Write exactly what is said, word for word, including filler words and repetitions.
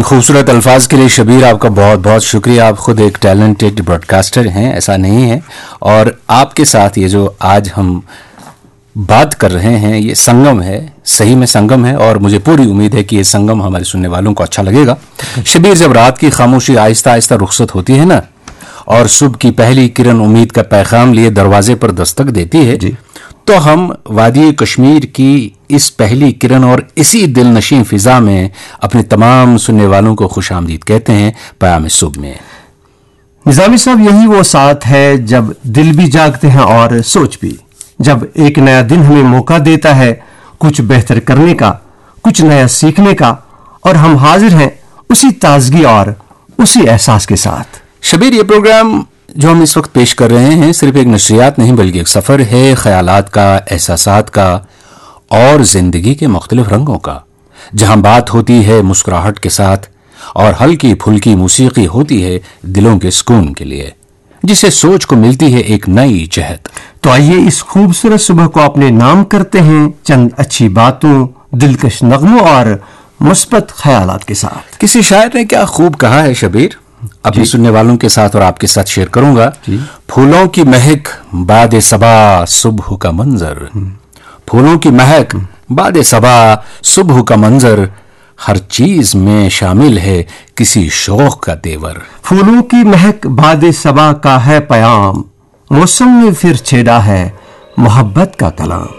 خوبصورت الفاظ کے لیے شبیر آپ کا بہت بہت شکریہ. آپ خود ایک ٹیلنٹڈ براڈ کاسٹر ہیں، ایسا نہیں ہے. اور آپ کے ساتھ یہ جو آج ہم بات کر رہے ہیں یہ سنگم ہے، صحیح میں سنگم ہے، اور مجھے پوری امید ہے کہ یہ سنگم ہمارے سننے والوں کو اچھا لگے گا. شبیر، جب رات کی خاموشی آہستہ آہستہ رخصت ہوتی ہے نا اور صبح کی پہلی کرن امید کا پیغام لیے دروازے پر دستک دیتی ہے جی، تو ہم وادی کشمیر کی اس پہلی کرن اور اسی دل نشین فضا میں اپنے تمام سننے والوں کو خوش آمدید کہتے ہیں پیام صبح میں. نظامی صاحب، یہی وہ ساتھ ہے جب دل بھی جاگتے ہیں اور سوچ بھی، جب ایک نیا دن ہمیں موقع دیتا ہے کچھ بہتر کرنے کا، کچھ نیا سیکھنے کا، اور ہم حاضر ہیں اسی تازگی اور اسی احساس کے ساتھ. شبیر، یہ پروگرام جو ہم اس وقت پیش کر رہے ہیں صرف ایک نشریات نہیں بلکہ ایک سفر ہے خیالات کا، احساسات کا اور زندگی کے مختلف رنگوں کا، جہاں بات ہوتی ہے مسکراہٹ کے ساتھ اور ہلکی پھلکی موسیقی ہوتی ہے دلوں کے سکون کے لیے، جسے سوچ کو ملتی ہے ایک نئی جہت. تو آئیے اس خوبصورت صبح کو اپنے نام کرتے ہیں چند اچھی باتوں، دلکش نغموں اور مثبت خیالات کے ساتھ. کسی شاعر نے کیا خوب کہا ہے شبیر، اپنے جی. سننے والوں کے ساتھ اور آپ کے ساتھ شیئر کروں گا جی. پھولوں کی مہک باد صبا صبح کا منظر، پھولوں کی مہک باد صبا صبح کا منظر، ہر چیز میں شامل ہے کسی شوق کا تیور. پھولوں کی مہک باد صبا کا ہے پیام، موسم میں پھر چھیڑا ہے محبت کا کلام.